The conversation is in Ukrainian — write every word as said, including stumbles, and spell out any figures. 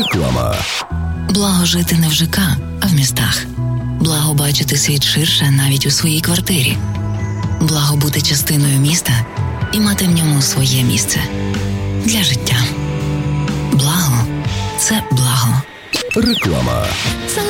Реклама. Благо жити не в ЖК, а в містах. Благо бачити світ ширше навіть у своїй квартирі. Благо бути частиною міста і мати в ньому своє місце. Для життя. Благо – це благо. Реклама.